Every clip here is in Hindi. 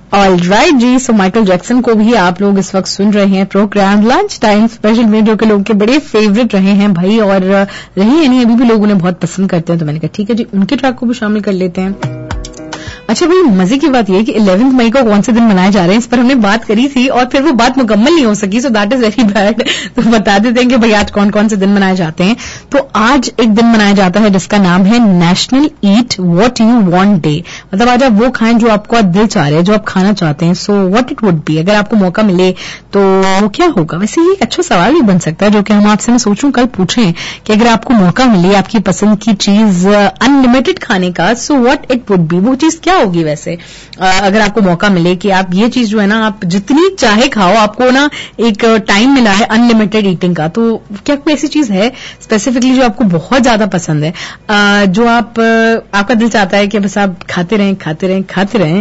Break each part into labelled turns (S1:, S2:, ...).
S1: ऑलराइट जी, सो माइकल जैक्सन को भी आप लोग इस वक्त सुन रहे हैं प्रोग्राम लंच टाइम स्पेशल में, जो कि लोगों के बड़े फेवरेट रहे हैं भाई, और रहे हैं नहीं, अभी भी लोग उन्हें बहुत पसंद करते हैं। तो मैंने कहा ठीक है जी, उनके ट्रैक को भी शामिल कर लेते हैं। अच्छा भाई, मजे की बात यह है कि 11 मई को कौन से दिन मनाए जा रहे हैं, इस पर हमने बात करी थी और फिर वो बात मुकम्मल नहीं हो सकी, so that is very bad. तो बता देते हैं कि भाई आज कौन कौन से दिन मनाए जाते हैं। तो आज एक दिन मनाया जाता है जिसका नाम है national eat what you want day. मतलब आज आप वो खाएं जो आपको दिल चाह रहा है, जो आप खाना चाहते हैं। So what it would be, अगर आपको मौका मिले तो वो क्या होगा। वैसे ये एक अच्छा सवाल भी बन सकता है जो कि हम आपसे, मैं सोचूं कल पूछें कि अगर आपको मौका मिले आपकी पसंद की चीज अनलिमिटेड खाने का, so what it would be, वो चीज क्या होगी। वैसे अगर आपको मौका मिले कि आप ये चीज जो है ना आप जितनी चाहे खाओ, आपको ना एक टाइम मिला है अनलिमिटेड ईटिंग का, तो क्या कोई ऐसी चीज है स्पेसिफिकली जो आपको बहुत ज्यादा पसंद है, जो आपका दिल चाहता है कि बस आप खाते रहें खाते रहें खाते रहें।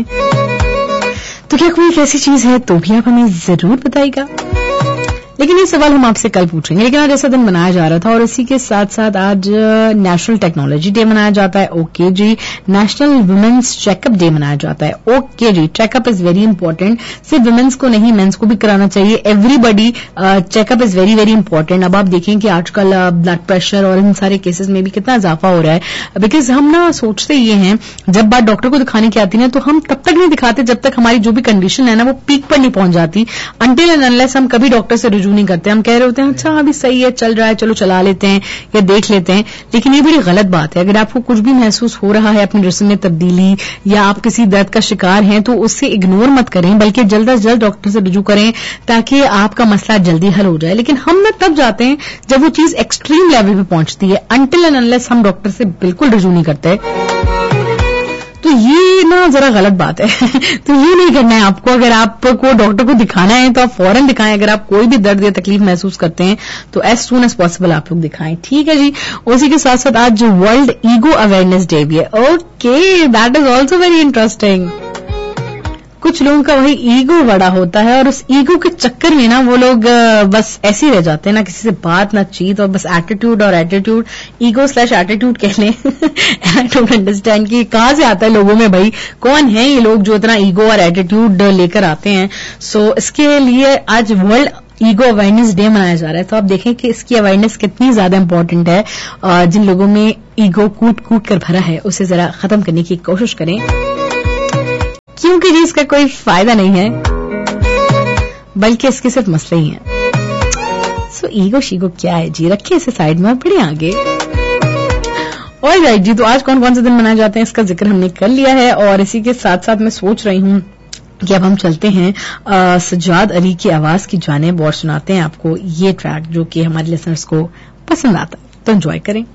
S1: तो क्या कोई एक ऐसी चीज है तो भी आप हमें जरूर बताइएगा। लेकिन ये सवाल हम आपसे कल पूछेंगे। लेकिन आज ऐसा दिन मनाया जा रहा था और इसी के साथ साथ आज नेशनल टेक्नोलॉजी डे मनाया जाता है। ओके जी। नेशनल वुमेन्स चेकअप डे मनाया जाता है। Okay ji. Checkup is very important, सिर्फ वुमेन्स को नहीं मेंस को भी कराना चाहिए। Everybody checkup is very very important. अब आप देखें कि आजकल ब्लड प्रेशर और इन सारे केसेस में भी कितना इजाफा हो रहा है, बिकॉज हम ना सोचते ये हैं जब बात डॉक्टर को दिखाने की आती है तो हम तब तक नहीं दिखाते जब तक हमारी जो भी कंडीशन है ना वो पीक पर नहीं पहुंच जाती। अनटिल एंड अनलेस हम कभी डॉक्टर से नहीं करते, हम कह रहे होते हैं अच्छा अभी सही है, चल रहा है, चलो चला लेते हैं या देख लेते हैं। लेकिन ये बड़ी गलत बात है। अगर आपको कुछ भी महसूस हो रहा है, अपने जिस्म में तब्दीली या आप किसी दर्द का शिकार हैं, तो उससे इग्नोर मत करें, बल्कि जल्द अज जल्द डॉक्टर से रुजू करें ताकि आपका मसला जल्दी हल हो जाए। लेकिन हम ना तब जाते हैं जब वो चीज एक्सट्रीम लेवल पे पहुंचती है। अनटिल एंड अनलेस हम डॉक्टर से बिल्कुल रुजू नहीं करते, तो ये ना जरा गलत बात है। तो ये नहीं करना है आपको। अगर आपको डॉक्टर को दिखाना है तो आप फौरन दिखाएं। अगर आप कोई भी दर्द या तकलीफ महसूस करते हैं तो एज सून एज पॉसिबल आप लोग दिखाएं। ठीक है जी। उसी के साथ साथ आज वर्ल्ड ईगो अवेयरनेस डे भी है। Okay, that is also very interesting. कुछ लोगों का वही ईगो बड़ा होता है और उस ईगो के चक्कर में ना वो लोग बस ऐसे ही रह जाते हैं, ना किसी से बात ना चीत, और बस एटीट्यूड और एटीट्यूड, ईगो / एटीट्यूड कह लें। आई डोंट अंडरस्टैंड कि कहां से आता है लोगों में, भाई कौन है ये लोग जो इतना ईगो और एटीट्यूड लेकर आते हैं। सो इसके लिए आज वर्ल्ड ईगो अवेयरनेस डे मनाया जा रहा है। तो आप देखें कि इसकी अवेयरनेस कितनी ज्यादा इंपॉर्टेंट है। जिन लोगों में ईगो कूट कूट कर भरा है उसे जरा खत्म करने की कोशिश करें, क्योंकि जी इसका कोई फायदा नहीं है, बल्कि इसके सिर्फ मसले ही हैं। सो ईगो शीगो क्या है जी, रखिए इसे साइड में, बढ़े आगे। ऑलराइट जी। तो आज कौन कौन से दिन मनाए जाते हैं इसका जिक्र हमने कर लिया है, और इसी के साथ साथ मैं सोच रही हूं कि अब हम चलते हैं सज्जाद अली की आवाज की जानिब और सुनाते हैं आपको ये ट्रैक जो कि हमारे लिसनर्स को पसंद आता है। तो एंजॉय करें।